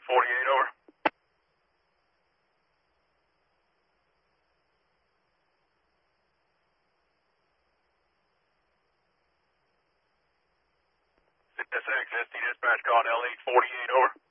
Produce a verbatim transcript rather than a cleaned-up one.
forty-eight, over. C S X, S T dispatch called L E forty-eight, over.